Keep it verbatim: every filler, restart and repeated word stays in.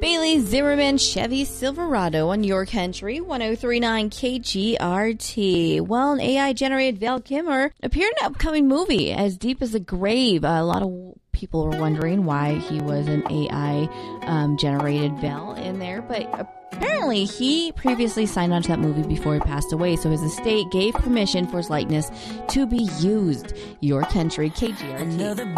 Bailey Zimmerman Chevy Silverado on Your Country, one oh three point nine K G R T. Well, an A I-generated Val Kilmer appeared in an upcoming movie, As Deep as the Grave. Uh, a lot of people were wondering why he was an A I-generated um, Val in there, but apparently he previously signed on to that movie before he passed away, so his estate gave permission for his likeness to be used. Your Country, K G R T.